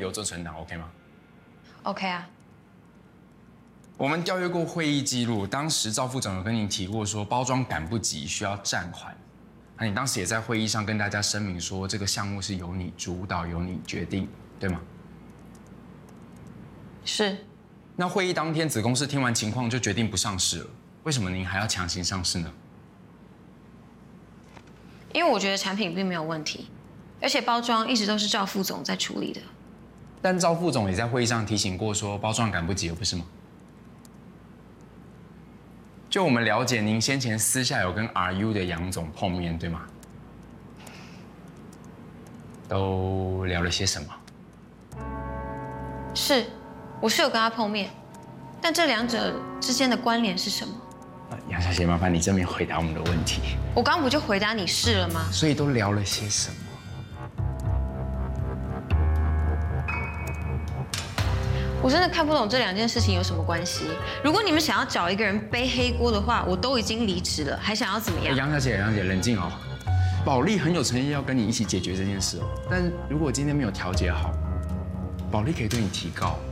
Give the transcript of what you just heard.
留着存档 ，OK 吗 ？OK 啊。 我们调阅过会议记录，当时赵副总有跟您提过说包装赶不及，需要暂缓。那你当时也在会议上跟大家声明说，这个项目是由你主导，由你决定，对吗？ 是。 那会议当天，子公司听完情况就决定不上市了，为什么您还要强行上市呢？ 因为我觉得产品并没有问题，而且包装一直都是赵副总在处理的。 但赵副总也在会议上提醒过说，包装赶不及，不是吗？就我们了解，您先前私下有跟 RU 的杨总碰面，对吗？都聊了些什么？ 是，我是有跟他碰面，但这两者之间的关联是什么？ 杨小姐，麻烦你正面回答我们的问题。 我刚不就回答你是了吗？ 所以都聊了些什么？ 我真的看不懂这两件事情有什么关系。如果你们想要找一个人背黑锅的话，我都已经离职了，还想要怎么样？ 杨小姐，冷静哦。保利很有诚意要跟你一起解决这件事哦。但如果今天没有调解好，保利可以对你提告。